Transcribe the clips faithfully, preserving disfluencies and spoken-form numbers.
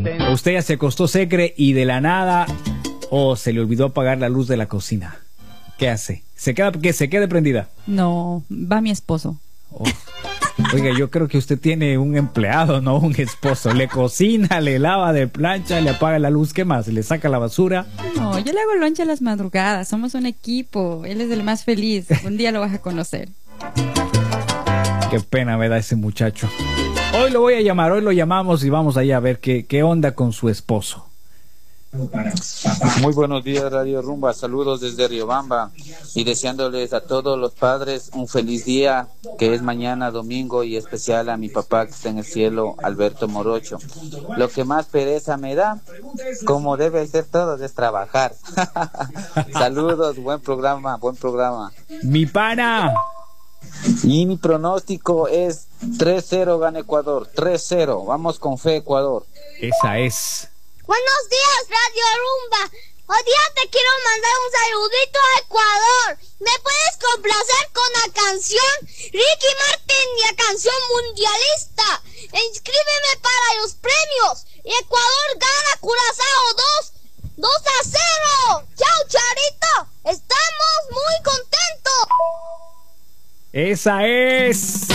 Usted ya se acostó, Secre, y de la nada, o oh, se le olvidó apagar la luz de la cocina. ¿Qué hace? ¿Se queda, que se quede prendida? No, va mi esposo. Oh. Oiga, yo creo que usted tiene un empleado, no un esposo. Le cocina, le lava de plancha, le apaga la luz, ¿qué más? ¿Le saca la basura? No, yo le hago lonche a las madrugadas, somos un equipo. Él es el más feliz, un día lo vas a conocer. Qué pena me da ese muchacho. Hoy lo voy a llamar, hoy lo llamamos y vamos allá a ver qué, qué onda con su esposo. Muy buenos días, Radio Rumba, saludos desde Riobamba y deseándoles a todos los padres un feliz día, que es mañana domingo, y especial a mi papá que está en el cielo, Alberto Morocho. Lo que más pereza me da, como debe ser todo, es trabajar. Saludos, buen programa, buen programa. Mi pana. Y mi pronóstico es tres cero gana Ecuador, tres cero, vamos con fe Ecuador. Esa es. Buenos días, Radio Rumba. Hoy día te quiero mandar un saludito a Ecuador. ¿Me puedes complacer con la canción Ricky Martin y la canción mundialista? E inscríbeme para los premios. Y Ecuador gana Curazao dos, dos a cero. Chao, Charito. Estamos muy contentos. Esa es.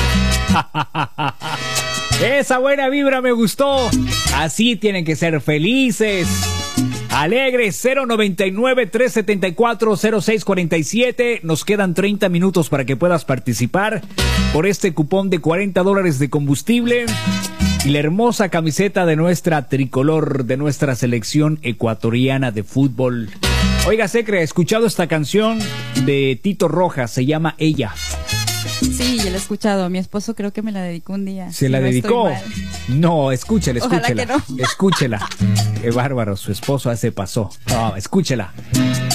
Esa buena vibra me gustó. Así tienen que ser, felices, alegres. Cero noventa y nueve, trescientos setenta y cuatro, cero seis cuarenta y siete. Nos quedan treinta minutos para que puedas participar por este cupón de cuarenta dólares de combustible y la hermosa camiseta de nuestra tricolor, de nuestra selección ecuatoriana de fútbol. Oiga, Secre, ¿ha escuchado esta canción de Tito Rojas? Se llama Ella. Sí, yo la he escuchado. Mi esposo creo que me la dedicó un día. ¿Se si la no dedicó? No, escúchela, escúchela. Ojalá que no. Escúchela. Qué bárbaro, su esposo se pasó. No, escúchela.